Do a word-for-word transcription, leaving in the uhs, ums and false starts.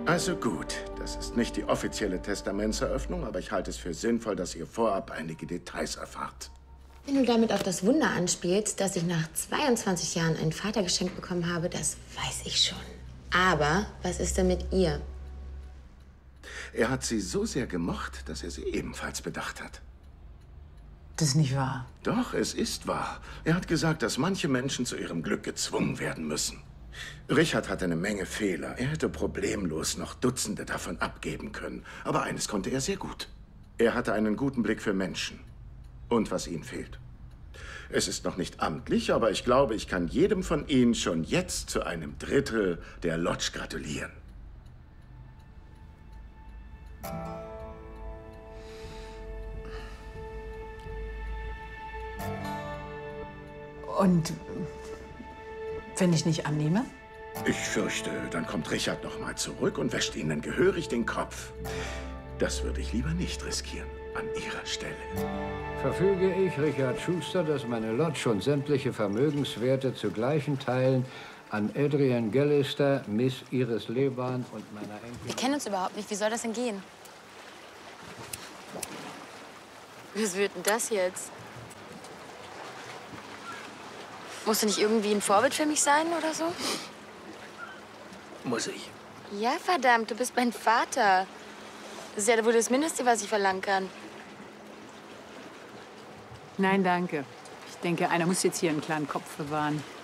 Also gut, das ist nicht die offizielle Testamentseröffnung, aber ich halte es für sinnvoll, dass ihr vorab einige Details erfahrt. Wenn du damit auf das Wunder anspielst, dass ich nach zweiundzwanzig Jahren ein Vatergeschenk bekommen habe, das weiß ich schon. Aber was ist denn mit ihr? Er hat sie so sehr gemocht, dass er sie ebenfalls bedacht hat. Das ist nicht wahr. Doch, es ist wahr. Er hat gesagt, dass manche Menschen zu ihrem Glück gezwungen werden müssen. Richard hatte eine Menge Fehler. Er hätte problemlos noch Dutzende davon abgeben können. Aber eines konnte er sehr gut. Er hatte einen guten Blick für Menschen. Und was ihnen fehlt. Es ist noch nicht amtlich, aber ich glaube, ich kann jedem von Ihnen schon jetzt zu einem Drittel der Lodge gratulieren. Und wenn ich nicht annehme? Ich fürchte, dann kommt Richard noch mal zurück und wäscht Ihnen gehörig den Kopf. Das würde ich lieber nicht riskieren, an Ihrer Stelle. Verfüge ich, Richard Schuster, dass meine Lodge und sämtliche Vermögenswerte zu gleichen Teilen an Adrian Gallister, Miss Iris Leban und meiner Enkelin... Wir kennen uns überhaupt nicht. Wie soll das denn gehen? Was wird denn das jetzt? Musst du nicht irgendwie ein Vorbild für mich sein oder so? Muss ich? Ja, verdammt, du bist mein Vater. Das ist ja wohl das Mindeste, was ich verlangen kann. Nein, danke. Ich denke, einer muss jetzt hier einen klaren Kopf bewahren.